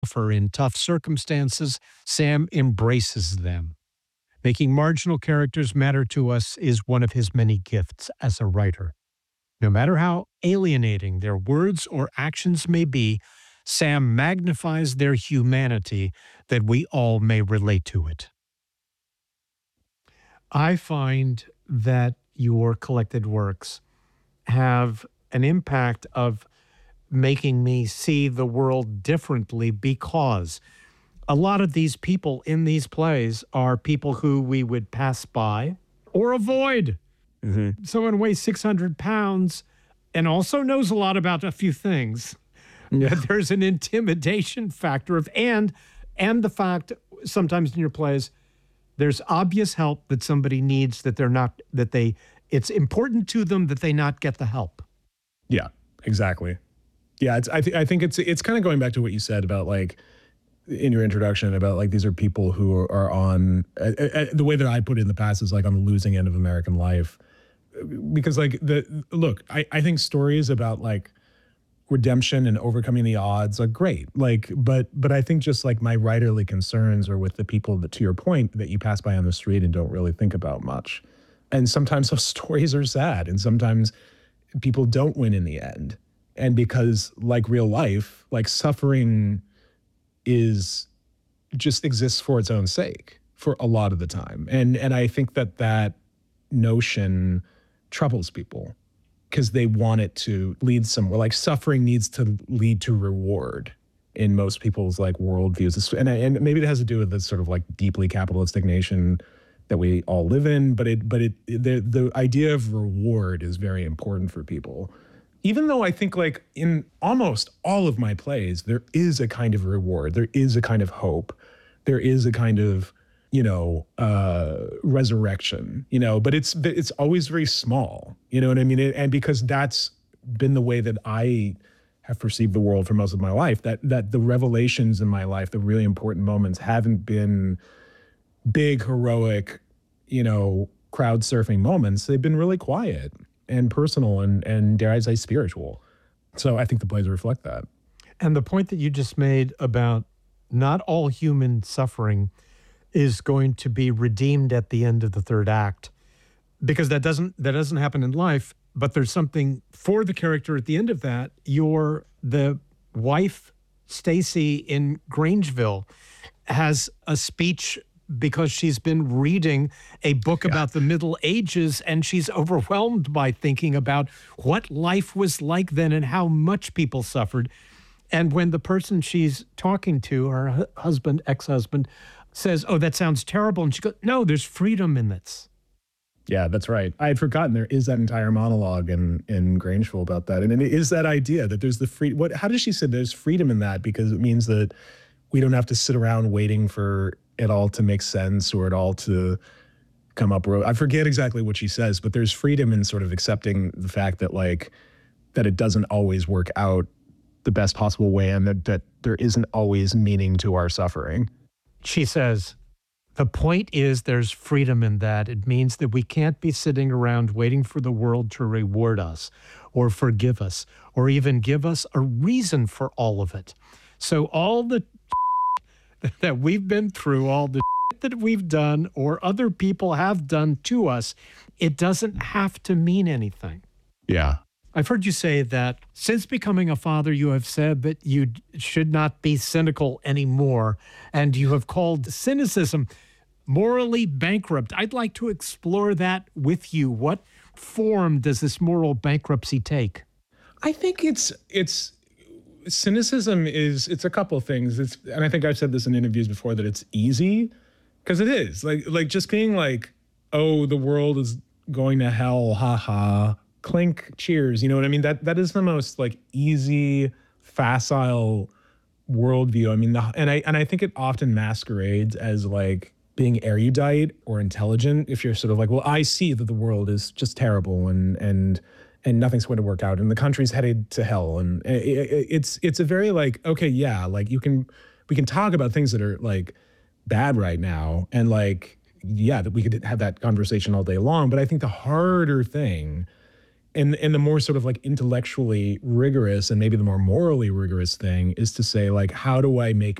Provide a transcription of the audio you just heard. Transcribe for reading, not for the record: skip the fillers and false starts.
For in tough circumstances, Sam embraces them. Making marginal characters matter to us is one of his many gifts as a writer. No matter how alienating their words or actions may be, Sam magnifies their humanity that we all may relate to it. I find that your collected works have an impact of making me see the world differently because a lot of these people in these plays are people who we would pass by or avoid. Someone weighs 600 pounds and also knows a lot about a few things. Yeah. There's an intimidation factor of, and the fact sometimes in your plays, there's obvious help that somebody needs that they're not, that they, it's important to them that they not get the help. Yeah, exactly. Yeah, I think it's kind of going back to what you said about like in your introduction about like these are people who are on the way that I put it in the past is like on the losing end of American life, because like I think stories about like redemption and overcoming the odds are great. Like, but I think just like my writerly concerns are with the people that, to your point, that you pass by on the street and don't really think about much. And sometimes those stories are sad, and sometimes people don't win in the end. And because like real life, like suffering is just exists for its own sake for a lot of the time. And I think that notion troubles people because they want it to lead somewhere. Like suffering needs to lead to reward in most people's like worldviews. And maybe it has to do with this sort of like deeply capitalistic nation that we all live in, but the idea of reward is very important for people. Even though I think like in almost all of my plays, there is a kind of reward, there is a kind of hope, there is a kind of, resurrection, but it's always very small, you know what I mean? And because that's been the way that I have perceived the world for most of my life, that the revelations in my life, the really important moments haven't been big, heroic, crowd surfing moments. They've been really quiet and personal and dare I say spiritual. So I think the plays reflect that. And the point that you just made about not all human suffering is going to be redeemed at the end of the third act, because that doesn't happen in life, but there's something for the character at the end of that. You're the wife, Stacy in Grangeville, has a speech because she's been reading a book about the Middle Ages, and she's overwhelmed by thinking about what life was like then and how much people suffered. And when the person she's talking to, her husband, ex-husband, says, "Oh, that sounds terrible," and she goes, "No, there's freedom in this." Yeah, that's right. I had forgotten there is that entire monologue in Grangeville about that. And it is that idea that there's the free, how does she say there's freedom in that? Because it means that we don't have to sit around waiting for it all to make sense or it all to come up. I forget exactly what she says, but there's freedom in sort of accepting the fact that like, that it doesn't always work out the best possible way and that there isn't always meaning to our suffering. She says, the point is there's freedom in that. It means that we can't be sitting around waiting for the world to reward us or forgive us or even give us a reason for all of it. So all the that we've been through, all the that we've done or other people have done to us, it doesn't have to mean anything. Yeah. I've heard you say that since becoming a father, you have said that you should not be cynical anymore, and you have called cynicism morally bankrupt. I'd like to explore that with you. What form does this moral bankruptcy take? I think it's cynicism it's a couple of things. And I think I've said this in interviews before that it's easy, because it is like just being like, oh, the world is going to hell, haha. Clink, cheers. You know what I mean? That is the most like easy, facile worldview. I mean, and I think it often masquerades as like being erudite or intelligent. If you're sort of like, well, I see that the world is just terrible and nothing's going to work out and the country's headed to hell. And it's a very like, okay, yeah, like we can talk about things that are like bad right now, and like, yeah, that we could have that conversation all day long. But I think the harder thing And the more sort of like intellectually rigorous and maybe the more morally rigorous thing is to say like, how do I make